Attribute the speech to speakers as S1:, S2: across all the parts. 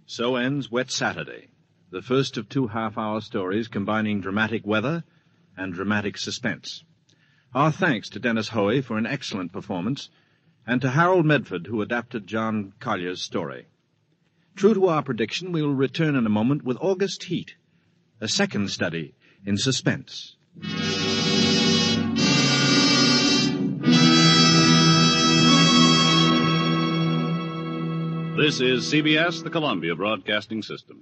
S1: So ends Wet Saturday, the first of 2 half-hour stories combining dramatic weather and dramatic suspense. Our thanks to Dennis Hoey for an excellent performance, and to Harold Medford, who adapted John Collier's story. True to our prediction, we will return in a moment with August Heat, a second study in suspense.
S2: This is CBS, the Columbia Broadcasting System.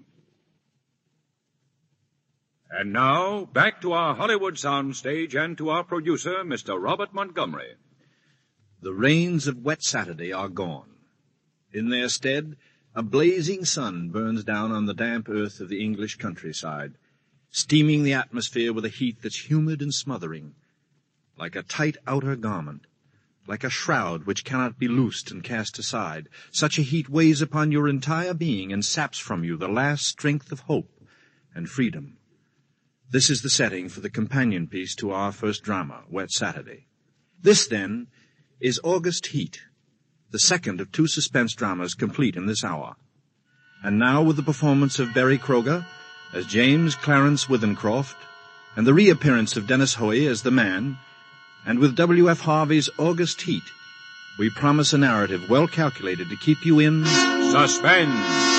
S3: And now, back to our Hollywood soundstage and to our producer, Mr. Robert Montgomery.
S1: The rains of Wet Saturday are gone. In their stead, a blazing sun burns down on the damp earth of the English countryside, steaming the atmosphere with a heat that's humid and smothering, like a tight outer garment, like a shroud which cannot be loosed and cast aside. Such a heat weighs upon your entire being and saps from you the last strength of hope and freedom. This is the setting for the companion piece to our first drama, Wet Saturday. This, then, is August Heat, the second of 2 suspense dramas complete in this hour. And now with the performance of Berry Kroeger as James Clarence Withencroft, and the reappearance of Dennis Hoey as the man, and with W.F. Harvey's August Heat, we promise a narrative well calculated to keep you in
S3: suspense.